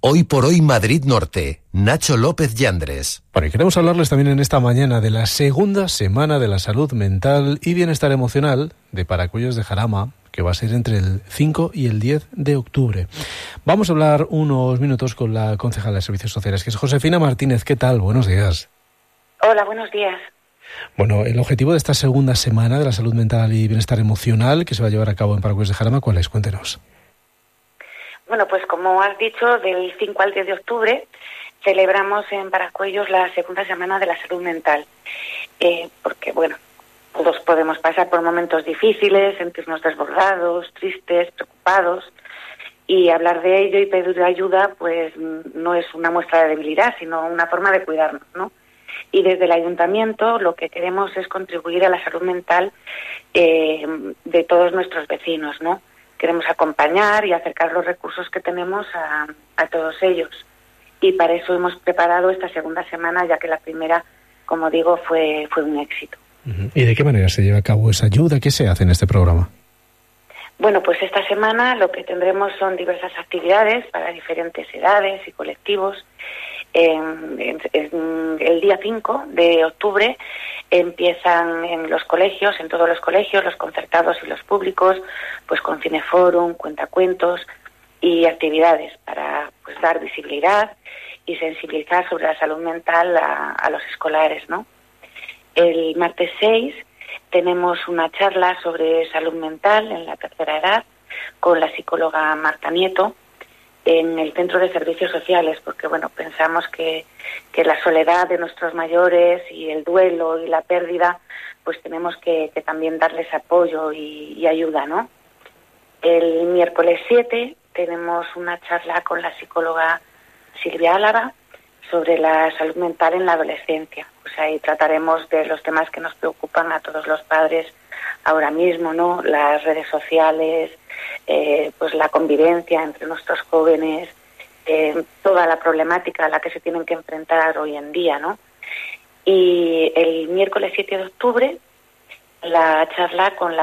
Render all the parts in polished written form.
Hoy por hoy Madrid Norte, Nacho López Yandres. Bueno, y queremos hablarles también en esta mañana de la segunda semana de la salud mental y bienestar emocional de Paracuellos de Jarama, que va a ser entre el 5 y el 10 de octubre. Vamos a hablar unos minutos con la concejala de Servicios Sociales, que es Josefina Martínez. ¿Qué tal? Buenos días. Hola, buenos días. Bueno, el objetivo de esta segunda semana de la salud mental y bienestar emocional que se va a llevar a cabo en Paracuellos de Jarama, ¿cuál es? Cuéntenos. Bueno, pues como has dicho, del 5 al 10 de octubre celebramos en Paracuellos la segunda semana de la salud mental. Porque, bueno, todos podemos pasar por momentos difíciles, sentirnos desbordados, tristes, preocupados, y hablar de ello y pedir ayuda, pues no es una muestra de debilidad, sino una forma de cuidarnos, ¿no? Y desde el Ayuntamiento lo que queremos es contribuir a la salud mental de todos nuestros vecinos, ¿no? Queremos acompañar y acercar los recursos que tenemos a todos ellos. Y para eso hemos preparado esta segunda semana, ya que la primera, como digo, fue un éxito. ¿Y de qué manera se lleva a cabo esa ayuda? ¿Qué se hace en este programa? Bueno, pues esta semana lo que tendremos son diversas actividades para diferentes edades y colectivos. El día 5 de octubre empiezan en los colegios, en todos los colegios, los concertados y los públicos, pues con cineforum, cuentacuentos y actividades para pues dar visibilidad y sensibilizar sobre la salud mental a los escolares, ¿no? El martes 6 tenemos una charla sobre salud mental en la tercera edad con la psicóloga Marta Nieto en el Centro de Servicios Sociales, porque bueno, pensamos que la soledad de nuestros mayores y el duelo y la pérdida, pues tenemos que también darles apoyo y ayuda, ¿no? El miércoles 7 tenemos una charla con la psicóloga Silvia Álava sobre la salud mental en la adolescencia. Pues ahí trataremos de los temas que nos preocupan a todos los padres ahora mismo, ¿no? Las redes sociales, pues la convivencia entre nuestros jóvenes, toda la problemática a la que se tienen que enfrentar hoy en día, ¿no? Y el miércoles 7 de octubre la charla con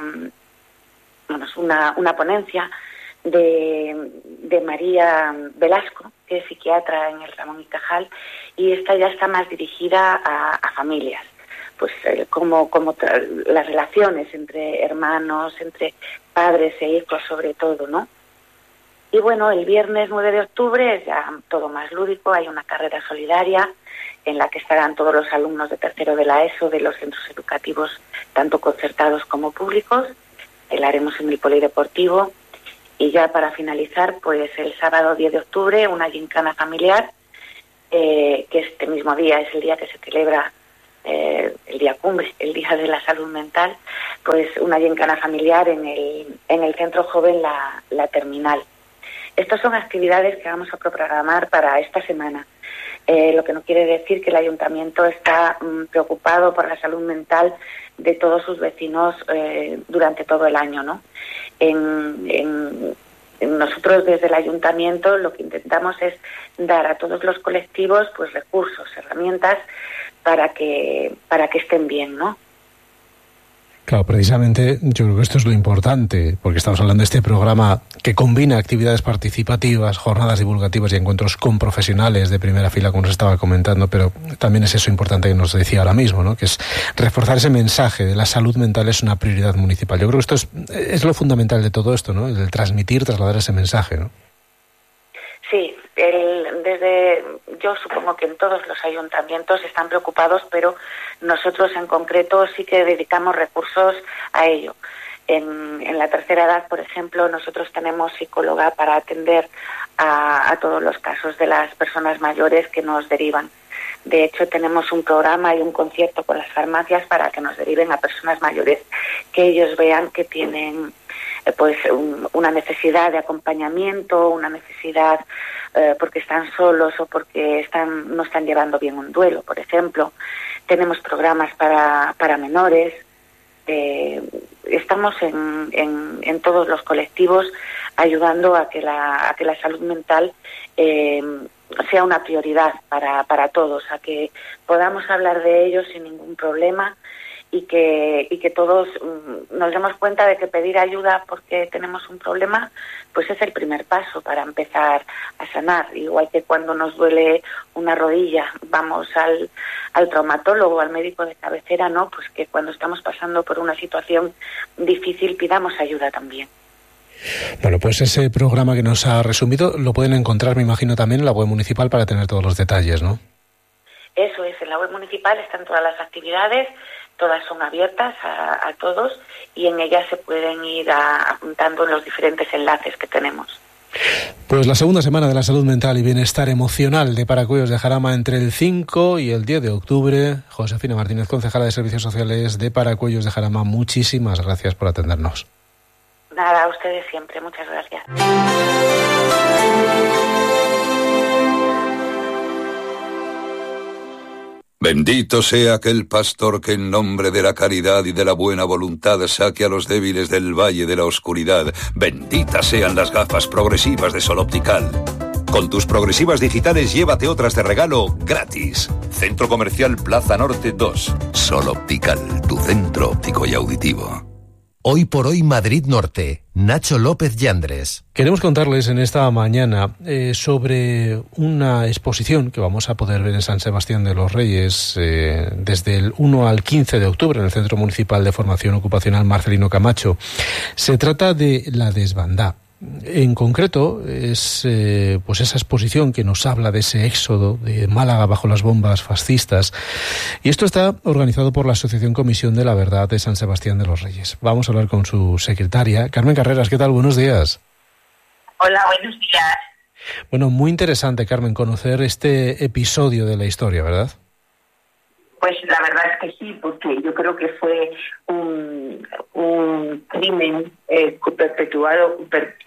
una ponencia de María Velasco, que es psiquiatra en el Ramón y Cajal, y esta ya está más dirigida a familias, pues como las relaciones entre hermanos, entre padres e hijos sobre todo, ¿no? Y bueno, el viernes 9 de octubre es ya todo más lúdico, hay una carrera solidaria en la que estarán todos los alumnos de tercero de la ESO de los centros educativos, tanto concertados como públicos. La haremos en el polideportivo. Y ya para finalizar, pues el sábado 10 de octubre, una gincana familiar, que este mismo día es el día que se celebra el día cumbre, el día de la salud mental, pues una gincana familiar en el Centro Joven La Terminal. Estas son actividades que vamos a programar para esta semana, lo que no quiere decir que el Ayuntamiento está preocupado por la salud mental de todos sus vecinos durante todo el año, ¿no? Nosotros desde el Ayuntamiento lo que intentamos es dar a todos los colectivos pues recursos, herramientas para que estén bien, ¿no? Claro, precisamente yo creo que esto es lo importante, porque estamos hablando de este programa que combina actividades participativas, jornadas divulgativas y encuentros con profesionales de primera fila, como nos estaba comentando, pero también es eso importante que nos decía ahora mismo, ¿no? Que es reforzar ese mensaje de la salud mental es una prioridad municipal. Yo creo que esto es lo fundamental de todo esto, ¿no? El trasladar ese mensaje, ¿no? Sí, yo supongo que en todos los ayuntamientos están preocupados, pero nosotros en concreto sí que dedicamos recursos a ello. En la tercera edad, por ejemplo, nosotros tenemos psicóloga para atender a todos los casos de las personas mayores que nos derivan. De hecho, tenemos un programa y un concierto con las farmacias para que nos deriven a personas mayores, que ellos vean que tienen pues una necesidad de acompañamiento, una necesidad porque están solos o porque no están llevando bien un duelo, por ejemplo. Tenemos programas para menores. Estamos en todos los colectivos ayudando a que la salud mental sea una prioridad para todos, a que podamos hablar de ellos sin ningún problema y que todos nos demos cuenta de que pedir ayuda porque tenemos un problema pues es el primer paso para empezar a sanar. Igual que cuando nos duele una rodilla vamos al traumatólogo, al médico de cabecera, ¿no? Pues que cuando estamos pasando por una situación difícil pidamos ayuda también. Bueno, pues ese programa que nos ha resumido lo pueden encontrar, me imagino, también en la web municipal para tener todos los detalles, ¿no? Eso es, en la web municipal están todas las actividades, todas son abiertas a todos y en ellas se pueden ir apuntando en los diferentes enlaces que tenemos. Pues la segunda semana de la salud mental y bienestar emocional de Paracuellos de Jarama entre el 5 y el 10 de octubre. Josefina Martínez, concejala de Servicios Sociales de Paracuellos de Jarama, muchísimas gracias por atendernos. Nada, a ustedes siempre, muchas gracias. Bendito sea aquel pastor que en nombre de la caridad y de la buena voluntad saque a los débiles del valle de la oscuridad. Benditas sean las gafas progresivas de Sol Optical. Con tus progresivas digitales llévate otras de regalo gratis. Centro Comercial Plaza Norte 2. Sol Optical, tu centro óptico y auditivo. Hoy por hoy Madrid Norte, Nacho López Yandres. Queremos contarles en esta mañana sobre una exposición que vamos a poder ver en San Sebastián de los Reyes desde el 1 al 15 de octubre en el Centro Municipal de Formación Ocupacional Marcelino Camacho. Se trata de La Desbandá. En concreto es pues esa exposición que nos habla de ese éxodo de Málaga bajo las bombas fascistas, y esto está organizado por la Asociación Comisión de la Verdad de San Sebastián de los Reyes. Vamos a hablar con su secretaria, Carmen Carreras. ¿Qué tal? Buenos días. Hola, buenos días. Bueno, muy interesante, Carmen, conocer este episodio de la historia, ¿verdad? Pues la verdad es que sí, porque yo creo que fue un crimen perpetuado,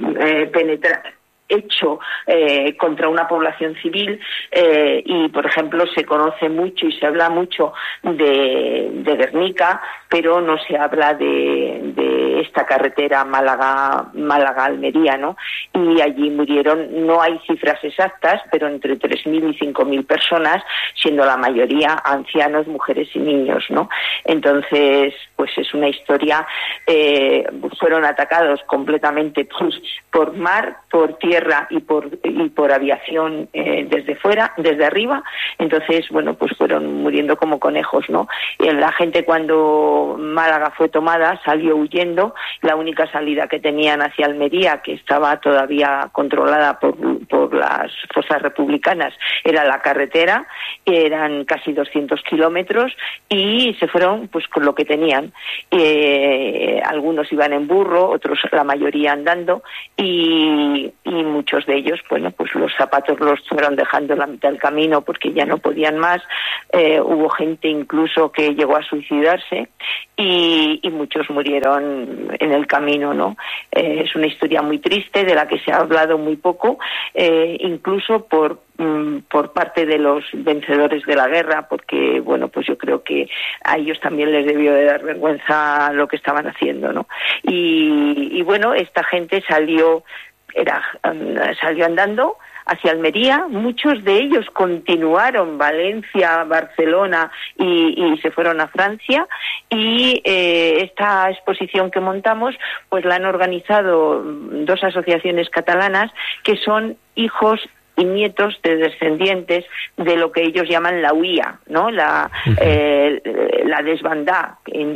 hecho contra una población civil y, por ejemplo, se conoce mucho y se habla mucho de Guernica, pero no se habla de esta carretera Málaga-Almería, ¿no? Y allí murieron, no hay cifras exactas, pero entre 3.000 y 5.000 personas, siendo la mayoría ancianos, mujeres y niños, ¿no? Entonces, pues es una historia, fueron atacados completamente por mar, por tierra y por aviación desde arriba. Entonces, bueno, pues fueron muriendo como conejos, ¿no? Y la gente, cuando Málaga fue tomada, salió huyendo. La única salida que tenían hacia Almería, que estaba todavía controlada por las fuerzas republicanas, era la carretera. Eran casi 200 kilómetros y se fueron pues con lo que tenían. Algunos iban en burro, otros, la mayoría, andando, y muchos de ellos, bueno, pues los zapatos los fueron dejando en la mitad del camino porque ya no podían más. Hubo gente incluso que llegó a suicidarse y muchos murieron en el camino, ¿no? Es una historia muy triste de la que se ha hablado muy poco, incluso por parte de los vencedores de la guerra, porque, bueno, pues yo creo que a ellos también les debió de dar vergüenza lo que estaban haciendo, ¿no? Y bueno, esta gente salió andando hacia Almería. Muchos de ellos continuaron Valencia, Barcelona y se fueron a Francia, y esta exposición que montamos pues la han organizado dos asociaciones catalanas que son hijos y nietos de descendientes de lo que ellos llaman la huía, ¿no? La desbandá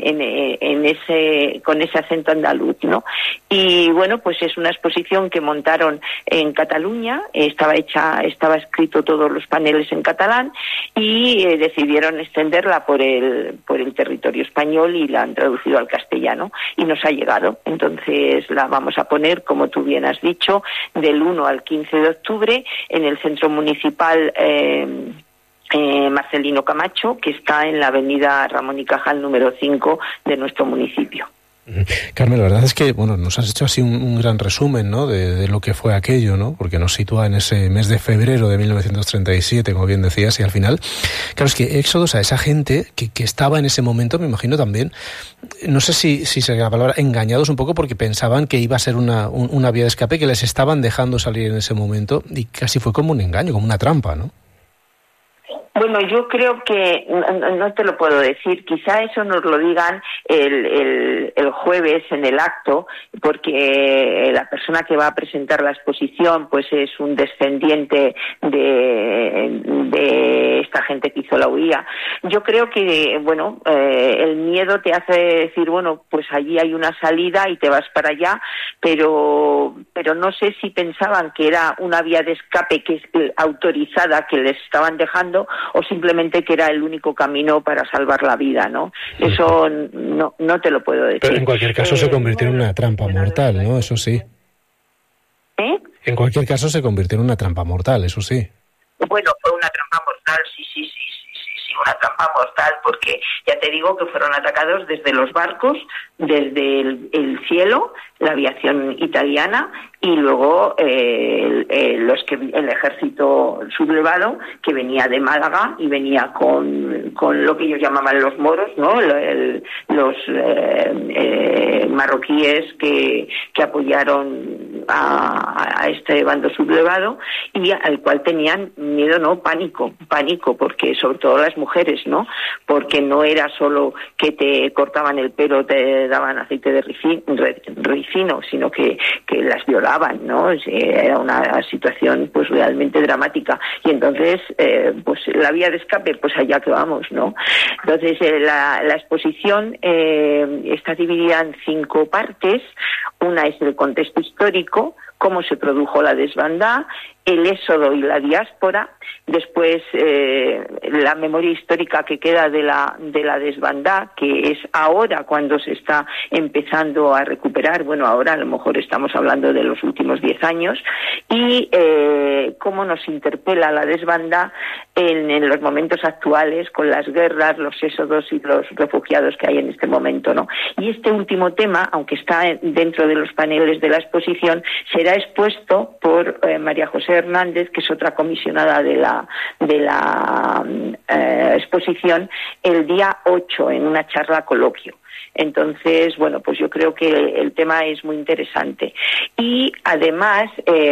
con ese acento andaluz, ¿no? Y bueno, pues es una exposición que montaron en Cataluña, estaba escrito todos los paneles en catalán, y decidieron extenderla por el territorio español y la han traducido al castellano y nos ha llegado. Entonces la vamos a poner, como tú bien has dicho, del 1 al 15 de octubre en el Centro Municipal Marcelino Camacho, que está en la avenida Ramón y Cajal número 5 de nuestro municipio. Carmen, la verdad es que, bueno, nos has hecho así un gran resumen, ¿no?, de lo que fue aquello, ¿no?, porque nos sitúa en ese mes de febrero de 1937, como bien decías, y al final, claro, es que éxodos a esa gente que estaba en ese momento, me imagino también, no sé si se la palabra, engañados un poco, porque pensaban que iba a ser una vía de escape, que les estaban dejando salir en ese momento, y casi fue como un engaño, como una trampa, ¿no? Bueno, yo creo que no te lo puedo decir. Quizá eso nos lo digan el jueves en el acto, porque la persona que va a presentar la exposición pues es un descendiente de esta gente que hizo la huía. Yo creo que, bueno, el miedo te hace decir, bueno, pues allí hay una salida y te vas para allá, pero no sé si pensaban que era una vía de escape que es autorizada que les estaban dejando, o simplemente que era el único camino para salvar la vida, ¿no? Eso no te lo puedo decir. Pero en cualquier caso se convirtió en una trampa mortal, ¿no? Eso sí. ¿Eh? En cualquier caso se convirtió en una trampa mortal, eso sí. Bueno, fue una trampa mortal, sí, una trampa mortal, porque ya te digo que fueron atacados desde los barcos, desde el cielo, la aviación italiana, y luego el ejército sublevado que venía de Málaga y venía con lo que ellos llamaban los moros, ¿no? Los marroquíes que apoyaron a este bando sublevado, y al cual tenían miedo, no, pánico, porque sobre todo las mujeres, ¿no? Porque no era solo que te cortaban el pelo, te daban aceite de ricino, sino que las violaban, ¿no? Era una situación pues realmente dramática, y entonces pues la vía de escape, pues allá que vamos, ¿no? Entonces la exposición está dividida en 5 partes. Una es el contexto histórico, cómo se produjo la desbandada, el éxodo y la diáspora, después la memoria histórica que queda de la desbandada, que es ahora cuando se está empezando a recuperar, bueno, ahora a lo mejor estamos hablando de los últimos 10 años, y cómo nos interpela la desbandada en los momentos actuales, con las guerras, los éxodos y los refugiados que hay en este momento, ¿no? Y este último tema, aunque está dentro de los paneles de la exposición, será expuesto por María José Hernández, que es otra comisionada de la exposición, el día 8 en una charla coloquio. Entonces, bueno, pues yo creo que el tema es muy interesante. Y además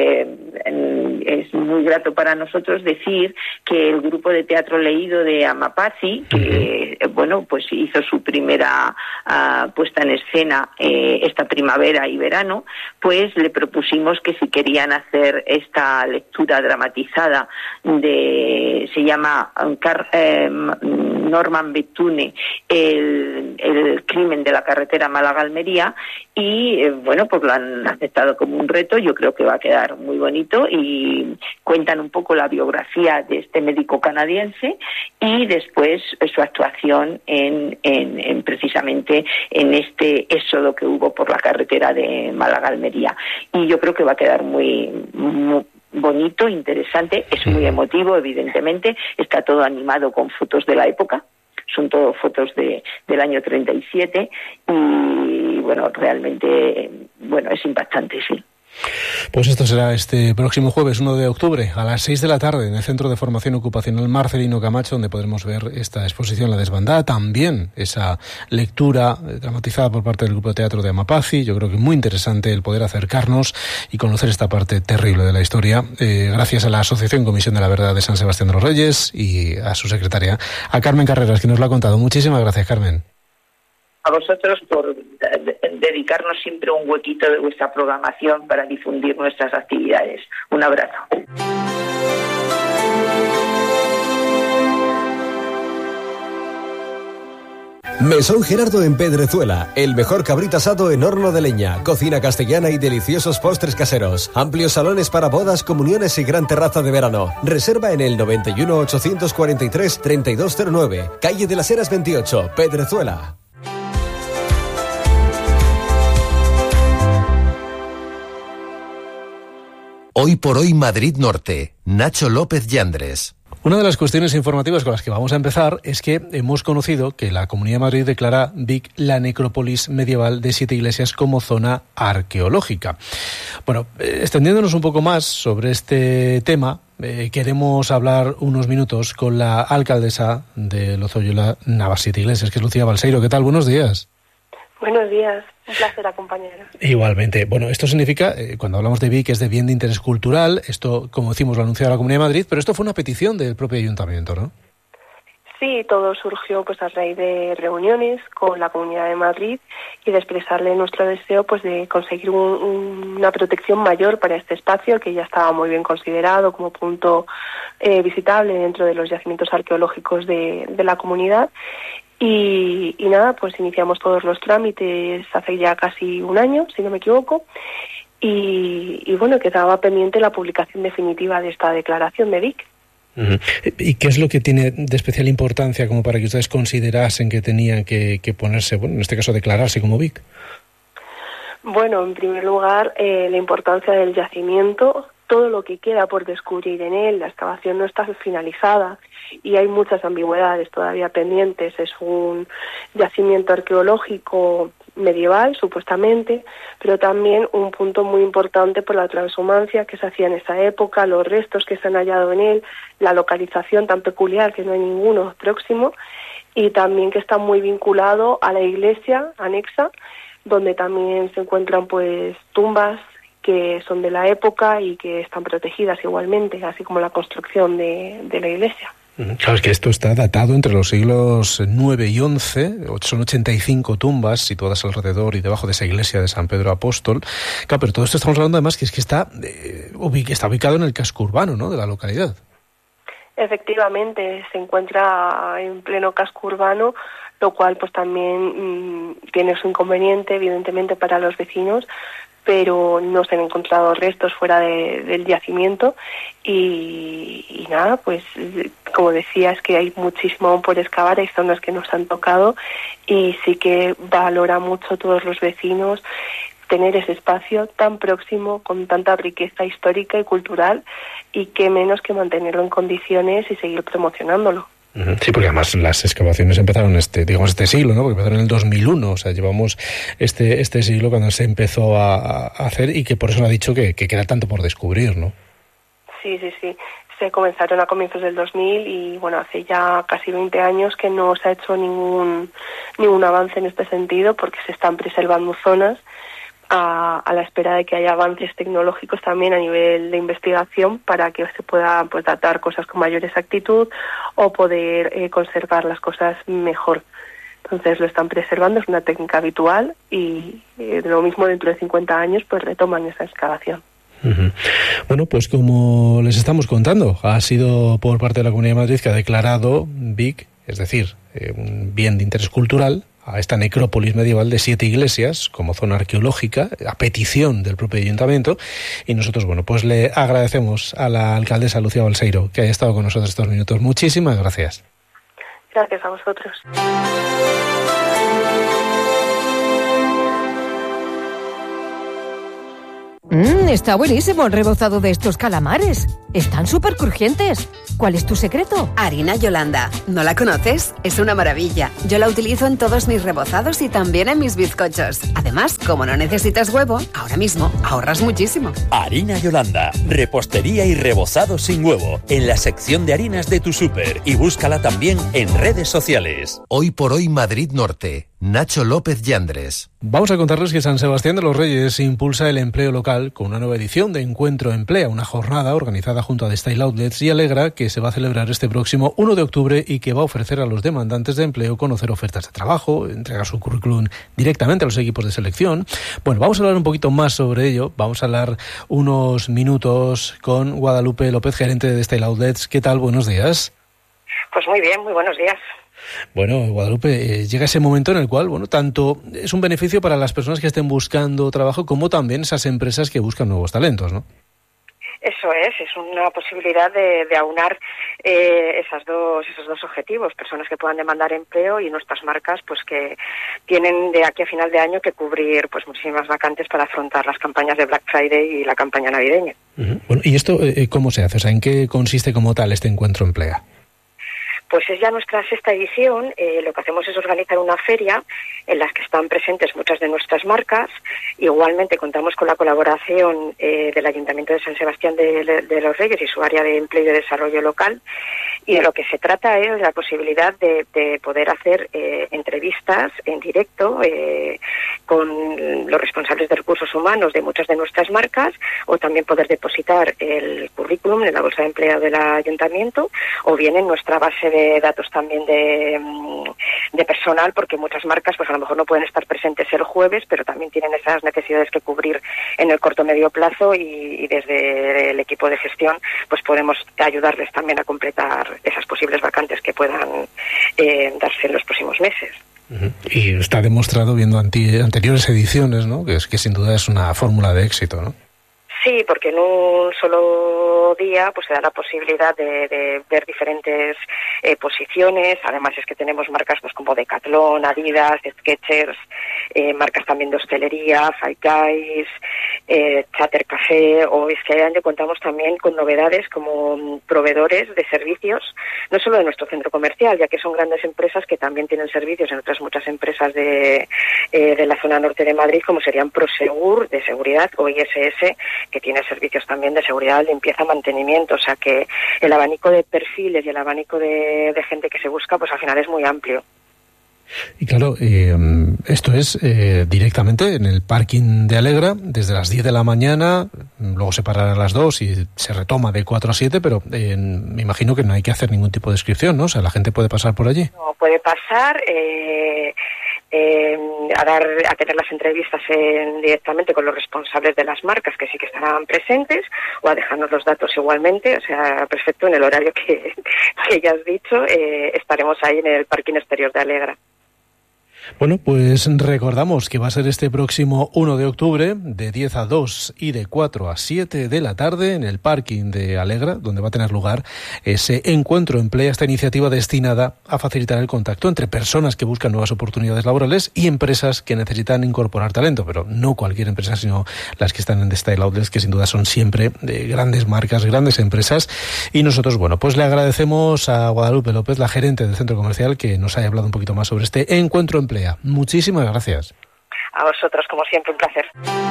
es muy grato para nosotros decir que el grupo de teatro leído de Amapaci, que bueno, pues hizo su primera puesta en escena esta primavera y verano, pues le propusimos que si querían hacer esta lectura dramatizada se llama Norman Bethune, el crimen de la carretera Málaga-Almería, y bueno, pues lo han aceptado como un reto. Yo creo que va a quedar muy bonito, y cuentan un poco la biografía de este médico canadiense y después su actuación en precisamente en este éxodo que hubo por la carretera de Málaga-Almería. Y yo creo que va a quedar muy bonito, interesante, es muy emotivo, evidentemente, está todo animado con fotos de la época, son todo fotos del año 37, y bueno, realmente, bueno, es impactante, sí. Pues esto será este próximo jueves 1 de octubre a las 6 de la tarde en el Centro de Formación Ocupacional Marcelino Camacho, donde podremos ver esta exposición La Desbandada, también esa lectura dramatizada por parte del grupo de teatro de Amapaci. Yo creo que es muy interesante el poder acercarnos y conocer esta parte terrible de la historia, gracias a la Asociación Comisión de la Verdad de San Sebastián de los Reyes y a su secretaria, a Carmen Carreras, que nos lo ha contado. Muchísimas gracias, Carmen. A vosotros por dedicarnos siempre un huequito de vuestra programación para difundir nuestras actividades. Un abrazo. Mesón Gerardo en Pedrezuela, el mejor cabrito asado en horno de leña, cocina castellana y deliciosos postres caseros, amplios salones para bodas, comuniones y gran terraza de verano. Reserva en el 91 843 3209, calle de las Heras 28, Pedrezuela. Hoy por hoy Madrid Norte, Nacho López Yandres. Una de las cuestiones informativas con las que vamos a empezar es que hemos conocido que la Comunidad de Madrid declara Vic la necrópolis medieval de 7 iglesias como zona arqueológica. Bueno, extendiéndonos un poco más sobre este tema, queremos hablar unos minutos con la alcaldesa de Lozoya, Navas 7 Iglesias, que es Lucía Balseiro. ¿Qué tal? Buenos días. Buenos días, un placer acompañaros. Igualmente. Bueno, esto significa, cuando hablamos de BIC, es de bien de interés cultural. Esto, como decimos, lo ha anunciado la Comunidad de Madrid, pero esto fue una petición del propio ayuntamiento, ¿no? Sí, todo surgió pues a raíz de reuniones con la Comunidad de Madrid y de expresarle nuestro deseo pues de conseguir una protección mayor para este espacio, que ya estaba muy bien considerado como punto visitable dentro de los yacimientos arqueológicos de la comunidad. Y nada, pues iniciamos todos los trámites hace ya casi un año, si no me equivoco, y bueno, quedaba pendiente la publicación definitiva de esta declaración de Vic. ¿Y qué es lo que tiene de especial importancia como para que ustedes considerasen que tenían que ponerse, bueno, en este caso declararse como Vic? Bueno, en primer lugar, la importancia del yacimiento, todo lo que queda por descubrir en él. La excavación no está finalizada y hay muchas ambigüedades todavía pendientes. Es un yacimiento arqueológico medieval, supuestamente, pero también un punto muy importante por la transhumancia que se hacía en esa época, los restos que se han hallado en él, la localización tan peculiar que no hay ninguno próximo, y también que está muy vinculado a la iglesia anexa, donde también se encuentran pues tumbas que son de la época y que están protegidas igualmente, así como la construcción de la iglesia. Claro, es que esto está datado entre los siglos IX y XI, son 85 tumbas situadas alrededor y debajo de esa iglesia de San Pedro Apóstol. Claro, pero todo esto estamos hablando además que es que está ubicado en el casco urbano, ¿no?, de la localidad. Efectivamente, se encuentra en pleno casco urbano, lo cual pues también tiene su inconveniente, evidentemente, para los vecinos, pero no se han encontrado restos fuera del yacimiento y nada, pues como decía, es que hay muchísimo aún por excavar, hay zonas que nos han tocado y sí que valora mucho todos los vecinos tener ese espacio tan próximo, con tanta riqueza histórica y cultural, y qué menos que mantenerlo en condiciones y seguir promocionándolo. Sí, porque además las excavaciones empezaron este siglo, ¿no? Porque empezaron en el 2001, o sea, llevamos este siglo cuando se empezó a hacer, y que por eso lo ha dicho que queda tanto por descubrir, ¿no? Sí. Se comenzaron a comienzos del 2000 y bueno, hace ya casi 20 años que no se ha hecho ningún avance en este sentido, porque se están preservando zonas a la espera de que haya avances tecnológicos también a nivel de investigación para que se pueda pues datar cosas con mayor exactitud o poder conservar las cosas mejor. Entonces lo están preservando, es una técnica habitual y lo mismo dentro de 50 años pues retoman esa excavación. Bueno, pues como les estamos contando, ha sido por parte de la Comunidad de Madrid que ha declarado Vic, es decir, un bien de interés cultural, a esta necrópolis medieval de 7 iglesias como zona arqueológica, a petición del propio ayuntamiento, y nosotros, bueno, pues le agradecemos a la alcaldesa Lucía Balseiro que haya estado con nosotros estos minutos. Muchísimas gracias. Gracias a vosotros. Está buenísimo el rebozado de estos calamares. Están súper crujientes. ¿Cuál es tu secreto? Harina Yolanda. ¿No la conoces? Es una maravilla. Yo la utilizo en todos mis rebozados y también en mis bizcochos. Además, como no necesitas huevo, ahora mismo ahorras muchísimo. Harina Yolanda. Repostería y rebozado sin huevo. En la sección de harinas de tu súper. Y búscala también en redes sociales. Hoy por hoy Madrid Norte. Nacho López Yandres. Vamos a contarles que San Sebastián de los Reyes impulsa el empleo local con una nueva edición de Encuentro Emplea, una jornada organizada junto a The Style Outlets y Alegra, que se va a celebrar este próximo 1 de octubre y que va a ofrecer a los demandantes de empleo conocer ofertas de trabajo, entregar su currículum directamente a los equipos de selección. Bueno, vamos a hablar un poquito más sobre ello. Vamos a hablar unos minutos con Guadalupe López, gerente de The Style Outlets. ¿Qué tal? Buenos días. Pues muy bien, muy buenos días. Bueno, Guadalupe, llega ese momento en el cual, bueno, tanto es un beneficio para las personas que estén buscando trabajo como también esas empresas que buscan nuevos talentos, ¿no? Eso es una posibilidad de aunar esos dos objetivos, personas que puedan demandar empleo y nuestras marcas pues que tienen de aquí a final de año que cubrir pues muchísimas vacantes para afrontar las campañas de Black Friday y la campaña navideña. Bueno, ¿y esto cómo se hace? O sea, ¿en qué consiste como tal este Encuentro Emplea? Pues es ya nuestra 6ª edición. Lo que hacemos es organizar una feria en la que están presentes muchas de nuestras marcas. Igualmente contamos con la colaboración del Ayuntamiento de San Sebastián de los Reyes y su área de empleo y de desarrollo local. Y de lo que se trata es de la posibilidad de poder hacer entrevistas en directo con los responsables de recursos humanos de muchas de nuestras marcas, o también poder depositar el currículum en la bolsa de empleo del ayuntamiento, o bien en nuestra base de datos también de personal, porque muchas marcas pues a lo mejor no pueden estar presentes el jueves, pero también tienen esas necesidades que cubrir en el corto medio plazo, y desde el equipo de gestión pues podemos ayudarles también a completar esas posibles vacantes que puedan darse en los próximos meses. Y está demostrado viendo anteriores ediciones, ¿no?, que sin duda es una fórmula de éxito, ¿no? Sí, porque en un solo día pues se da la posibilidad de ver diferentes posiciones. Además es que tenemos marcas pues como Decathlon, Adidas, Skechers, marcas también de hostelería, Five Guys, Chater Café, o este año contamos también con novedades como proveedores de servicios, no solo de nuestro centro comercial, ya que son grandes empresas que también tienen servicios en otras muchas empresas de la zona norte de Madrid, como serían Prosegur de seguridad o ISS, que tiene servicios también de seguridad, limpieza, mantenimiento. O sea que el abanico de perfiles y el abanico de gente que se busca pues al final es muy amplio. Y claro, esto es directamente en el parking de Alegra, desde las 10 de la mañana, luego se parará a las 2 y se retoma de 4 a 7, pero me imagino que no hay que hacer ningún tipo de inscripción, ¿no? O sea, la gente puede pasar por allí. No, puede pasar a tener las entrevistas directamente con los responsables de las marcas, que sí que estarán presentes, o a dejarnos los datos igualmente. O sea, perfecto, en el horario que ya has dicho, estaremos ahí en el parking exterior de Alegra. Bueno, pues recordamos que va a ser este próximo 1 de octubre, de 10 a 2 y de 4 a 7 de la tarde, en el parking de Alegra, donde va a tener lugar ese encuentro Emplea, esta iniciativa destinada a facilitar el contacto entre personas que buscan nuevas oportunidades laborales y empresas que necesitan incorporar talento, pero no cualquier empresa, sino las que están en Style Outlets, que sin duda son siempre grandes marcas, grandes empresas. Y nosotros, bueno, pues le agradecemos a Guadalupe López, la gerente del centro comercial, que nos haya hablado un poquito más sobre este encuentro Emplea. Muchísimas gracias. A vosotros, como siempre, un placer.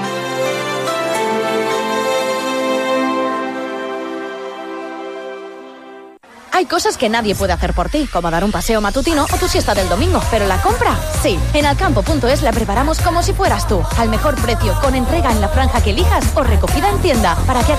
Hay cosas que nadie puede hacer por ti, como dar un paseo matutino o tu siesta del domingo, pero la compra, sí. En Alcampo.es la preparamos como si fueras tú, al mejor precio, con entrega en la franja que elijas o recogida en tienda, para que hagas